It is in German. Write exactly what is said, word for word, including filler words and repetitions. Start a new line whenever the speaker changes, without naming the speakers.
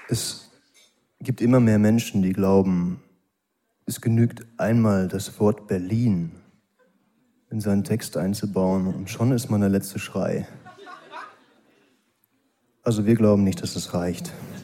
Es gibt immer mehr Menschen, die glauben, es genügt einmal das Wort Berlin in seinen Text einzubauen und schon ist man der letzte Schrei. Also wir glauben nicht, dass es reicht.